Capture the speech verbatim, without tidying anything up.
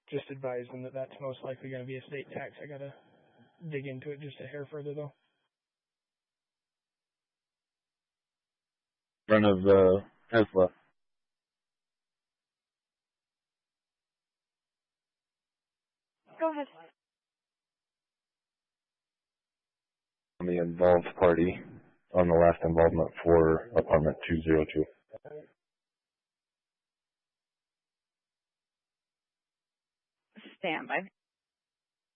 just advise them that that's most likely going to be a state tax. I gotta dig into it just a hair further though. Front of the Tesla. Go ahead. On the involved party on the last involvement for apartment two oh two. Stand by.